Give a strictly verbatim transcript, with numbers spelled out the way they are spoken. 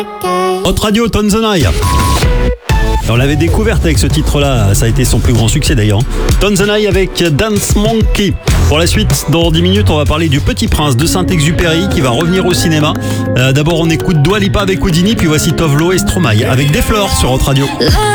Hot Radio, Tonzenai. On l'avait découverte avec ce titre-là, ça a été son plus grand succès d'ailleurs. Tonzenai avec Dance Monkey. Pour la suite, dans dix minutes, on va parler du Petit Prince de Saint-Exupéry qui va revenir au cinéma. Euh, d'abord, on écoute Dua Lipa avec Houdini, puis voici Tovlo et Stromae avec Des Fleurs sur Hot Radio.